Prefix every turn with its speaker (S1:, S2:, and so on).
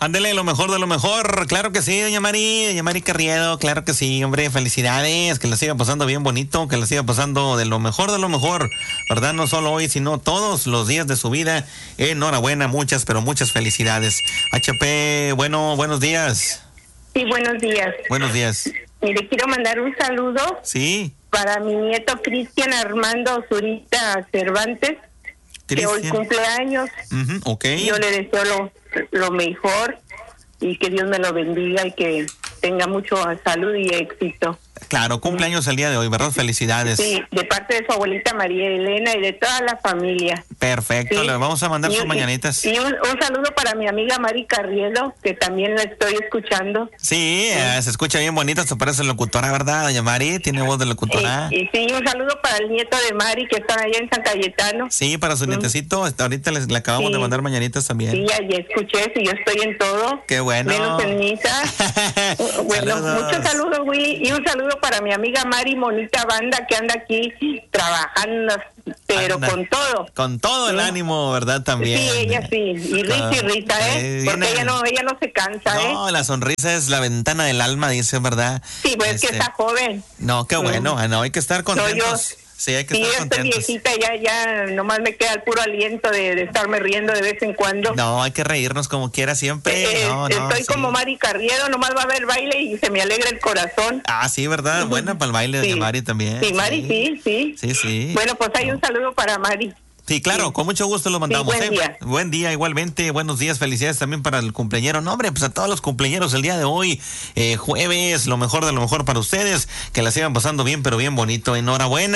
S1: Ándele, lo mejor de lo mejor. Claro que sí, doña Mari Carriedo. Claro que sí, hombre, felicidades. Que la siga pasando bien bonito, que la siga pasando de lo mejor, ¿verdad? No solo hoy, sino todos los días de su vida. Enhorabuena, muchas, pero muchas felicidades. HP, buenos días.
S2: Sí, buenos días.
S1: Buenos días.
S2: Mire, quiero mandar un saludo.
S1: Sí.
S2: Para mi nieto Cristian Armando Zurita Cervantes, que hoy cumple años.
S1: Okay.
S2: Yo le deseo lo mejor y que Dios me lo bendiga y que tenga mucho salud y éxito.
S1: Claro, cumpleaños el día de hoy, ¿verdad? Felicidades.
S2: Sí, de parte de su abuelita María Elena y de toda la familia.
S1: Perfecto,
S2: sí.
S1: Le vamos a mandar sus mañanitas.
S2: Y un saludo para mi amiga Mari Carriedo, que también la estoy escuchando.
S1: Sí, se escucha bien bonita, se parece locutora, ¿verdad, doña Mari? Tiene voz de locutora.
S2: Y sí, un saludo para el nieto de Mari, que está allá en San Cayetano.
S1: Sí, para su nietecito, ahorita le acabamos de mandar mañanitas también.
S2: Sí, ya escuché, sí, yo estoy en todo.
S1: Qué bueno.
S2: Menos en misa. Bueno, muchos saludos, Willy, y un saludo para mi amiga Mari Monita Banda, que anda aquí trabajando, pero con todo.
S1: Con todo el ánimo, ¿verdad? También.
S2: Sí, ella sí. Y Rita, porque ella no se cansa,
S1: No, la sonrisa es la ventana del alma, dice, ¿verdad?
S2: Sí, pues es que está joven.
S1: No, qué bueno, hay que estar contentos. Sí, hay que estar contentos.
S2: Estoy viejita, ya nomás me queda el puro aliento de estarme riendo de vez en cuando.
S1: No, hay que reírnos como quiera siempre.
S2: Estoy como Mari Carriedo, nomás va a haber baile y se me alegra el corazón.
S1: Ah, sí, ¿verdad? Buena para el baile de Mari también.
S2: Sí, Mari, sí.
S1: Sí.
S2: Bueno, pues hay un saludo para Mari.
S1: Sí, claro, con mucho gusto lo mandamos.
S2: Sí,
S1: buen día, igualmente. Buenos días, felicidades también para el cumpleañero. No, hombre, pues a todos los cumpleañeros el día de hoy, jueves, lo mejor de lo mejor para ustedes. Que la sigan pasando bien, pero bien bonito. Enhorabuena.